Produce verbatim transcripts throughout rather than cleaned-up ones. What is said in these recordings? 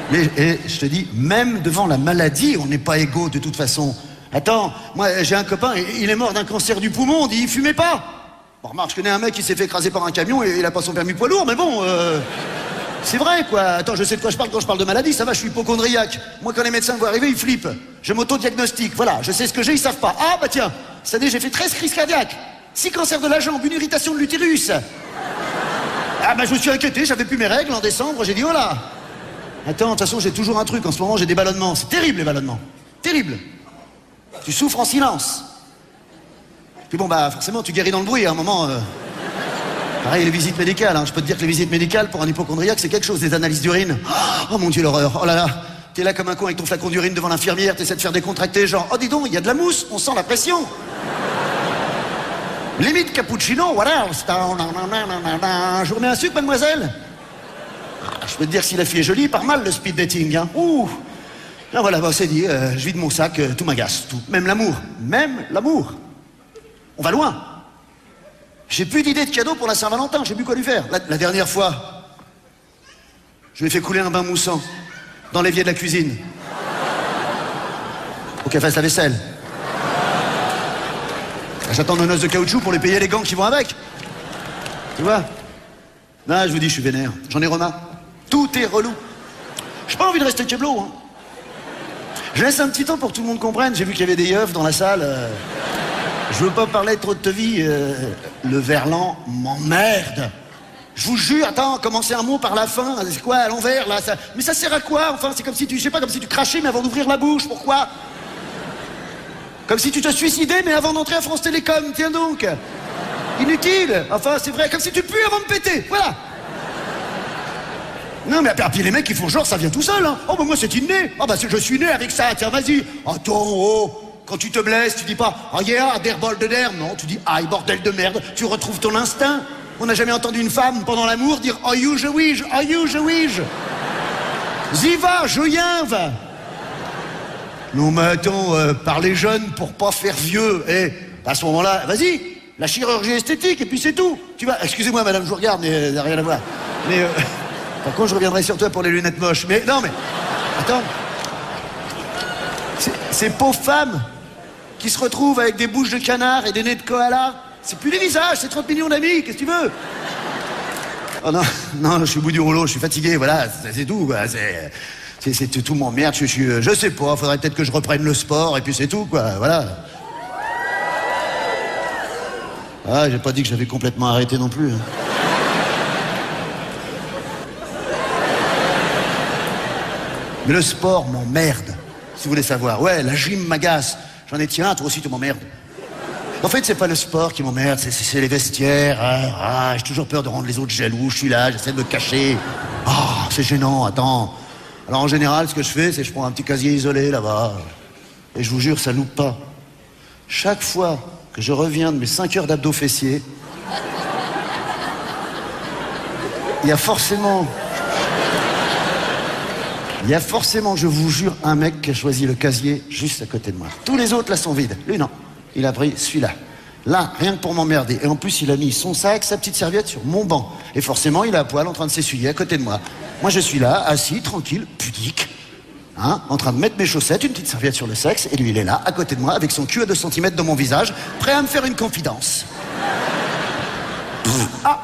Mais et, je te dis, même devant la maladie, on n'est pas égaux de toute façon. Attends, moi j'ai un copain, il est mort d'un cancer du poumon, on dit il fumait pas. Bon, remarque, je connais un mec qui s'est fait écraser par un camion et il a pas son permis poids lourd, mais bon, euh, c'est vrai quoi. Attends, je sais de quoi je parle quand je parle de maladie, ça va, je suis hypocondriaque. Moi quand les médecins me voient arriver, ils flippent. Je m'auto-diagnostique, voilà, je sais ce que j'ai, ils savent pas. Ah bah tiens, cette année j'ai fait treize crises cardiaques, six cancers de la jambe, une irritation de l'utérus. Ah bah je me suis inquiété, j'avais plus mes règles en décembre, j'ai dit oh là. Attends, de toute façon j'ai toujours un truc, en ce moment j'ai des ballonnements, c'est terrible les ballonnements, terrible. Tu souffres en silence. Puis bon bah forcément tu guéris dans le bruit à un moment. Euh... Pareil les visites médicales, hein. Je peux te dire que les visites médicales pour un hypocondriaque c'est quelque chose, des analyses d'urine. Oh mon dieu l'horreur, oh là là. T'es là comme un con avec ton flacon d'urine devant l'infirmière, t'essaies de faire décontracter genre oh dis donc, il y a de la mousse, on sent la pression. Limite cappuccino, voilà. Je vous remets un sucre, mademoiselle? Je peux te dire que si la fille est jolie, pas mal le speed dating, hein. Ouh. Là voilà, bah, c'est dit, euh, je vide mon sac, euh, tout m'agace, tout. Même l'amour, même l'amour. On va loin. J'ai plus d'idée de cadeau pour la Saint-Valentin, j'ai plus quoi lui faire. La, la dernière fois, je lui ai fait couler un bain moussant dans l'évier de la cuisine. Pour qu'elle fasse la vaisselle. J'attends nos noces de caoutchouc pour les payer les gants qui vont avec. Tu vois? Non, je vous dis, je suis vénère. J'en ai remarre. Tout est relou. J'ai pas envie de rester keblo, hein. Je laisse un petit temps pour que tout le monde comprenne. J'ai vu qu'il y avait des yeufs dans la salle. Euh... Je veux pas parler trop de te vie. Euh... Le verlan m'emmerde. Je vous jure, attends, commencer un mot par la fin. C'est quoi, à l'envers, là ça... Mais ça sert à quoi? Enfin, c'est comme si tu... Je sais pas, comme si tu crachais, mais avant d'ouvrir la bouche. Pourquoi? Comme si tu te suicidais, mais avant d'entrer à France Télécom, tiens donc. Inutile. Enfin, c'est vrai, comme si tu pues avant de péter, voilà. Non, mais puis les mecs, ils font genre, ça vient tout seul, hein. Oh, bah moi, c'est inné. Oh, bah je suis né avec ça, tiens, vas-y. Attends, oh, quand tu te blesses, tu dis pas, oh yeah, der bol de der. Non, tu dis, aïe, bordel de merde, tu retrouves ton instinct. On n'a jamais entendu une femme, pendant l'amour, dire, oh you, je ouige, oh you, je ouige. Ziva, je va. Non mais attends, euh, par les jeunes pour pas faire vieux, et eh, à ce moment-là, vas-y, la chirurgie esthétique et puis c'est tout. Tu vas, excusez-moi madame, je vous regarde, mais euh, rien à voir. Mais euh, par contre, je reviendrai sur toi pour les lunettes moches. Mais non mais, attends, ces pauvres femmes qui se retrouvent avec des bouches de canard et des nez de koala, c'est plus des visages, c'est trente millions d'amis, qu'est-ce que tu veux? Oh non, non, je suis au bout du rouleau, je suis fatigué, voilà, c'est tout, quoi, c'est... C'est tout m'emmerde, je suis, je sais pas, faudrait peut-être que je reprenne le sport et puis c'est tout, quoi, voilà. Ah, j'ai pas dit que j'avais complètement arrêté non plus. Hein. Mais le sport m'emmerde, si vous voulez savoir. Ouais, la gym m'agace. J'en ai tiens, toi aussi tu m'emmerdes. En fait, c'est pas le sport qui m'emmerde, c'est les vestiaires. Ah, ah, j'ai toujours peur de rendre les autres jaloux, je suis là, j'essaie de me cacher. Ah, oh, c'est gênant, attends. Alors en général, ce que je fais, c'est que je prends un petit casier isolé là-bas. Et je vous jure, ça loupe pas. Chaque fois que je reviens de mes cinq heures d'abdos fessiers, il y a forcément... Il y a forcément, je vous jure, un mec qui a choisi le casier juste à côté de moi. Tous les autres, là, sont vides. Lui, non. Il a pris celui-là. Là, rien que pour m'emmerder. Et en plus, il a mis son sac, sa petite serviette sur mon banc. Et forcément, il est à poil en train de s'essuyer à côté de moi. Moi, je suis là, assis, tranquille, pudique, hein, en train de mettre mes chaussettes, une petite serviette sur le sexe, et lui, il est là, à côté de moi, avec son cul à deux centimètres dans mon visage, prêt à me faire une confidence. Ah!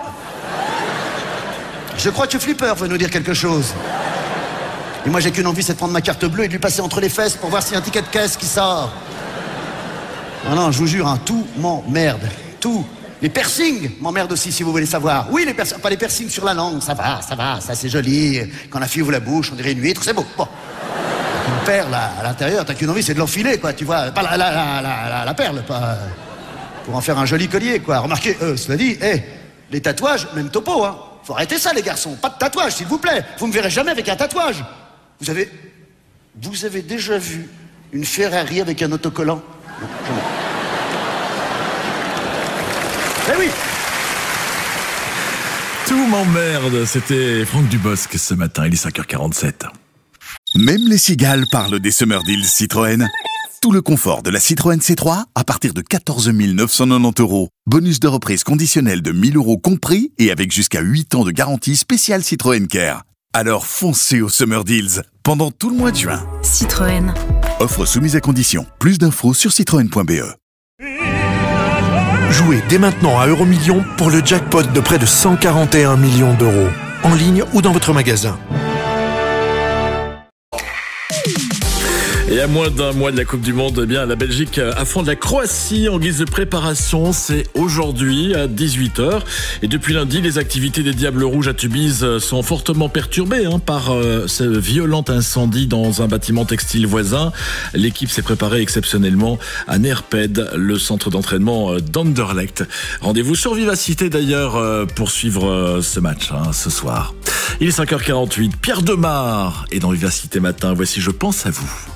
Je crois que Flipper veut nous dire quelque chose. Et moi, j'ai qu'une envie, c'est de prendre ma carte bleue et de lui passer entre les fesses pour voir s'il y a un ticket de caisse qui sort. Non, non, je vous jure, hein, tout m'emmerde. Tout. Les piercings m'emmerdent aussi, si vous voulez savoir. Oui, les piercings, pas les piercings sur la langue, ça va, ça va, ça c'est joli. Quand la fille ouvre la bouche, on dirait une huître, c'est beau. Bon. Une perle là, à l'intérieur, t'as qu'une envie, c'est de l'enfiler, quoi, tu vois. Pas la, la, la, la, la, la perle, pas... Pour en faire un joli collier, quoi. Remarquez, euh, cela dit, hé, hey, les tatouages, même topo, hein. Faut arrêter ça, les garçons. Pas de tatouage, s'il vous plaît. Vous me verrez jamais avec un tatouage. Vous avez... Vous avez déjà vu une Ferrari avec un autocollant? Non, jamais. Eh oui! Tout m'emmerde, c'était Franck Dubosc ce matin, il est cinq heures quarante-sept. Même les cigales parlent des Summer Deals Citroën. Tout le confort de la Citroën C trois à partir de quatorze mille neuf cent quatre-vingt-dix euros. Bonus de reprise conditionnel de mille euros compris et avec jusqu'à huit ans de garantie spéciale Citroën Care. Alors foncez au Summer Deals pendant tout le mois de juin. Citroën. Offre soumise à condition. Plus d'infos sur citroën point b e. Jouez dès maintenant à Euromillions pour le jackpot de près de cent quarante et un millions d'euros. En ligne ou dans votre magasin. Et à moins d'un mois de la Coupe du Monde, eh bien, la Belgique affronte la Croatie en guise de préparation. C'est aujourd'hui à dix-huit heures. Et depuis lundi, les activités des Diables Rouges à Tubize sont fortement perturbées hein, par euh, ce violent incendie dans un bâtiment textile voisin. L'équipe s'est préparée exceptionnellement à Neerped, le centre d'entraînement d'Anderlecht. Rendez-vous sur Vivacité d'ailleurs euh, pour suivre euh, ce match hein, ce soir. Il est cinq heures quarante-huit. Pierre Demar est dans Vivacité Matin. Voici Je pense à vous.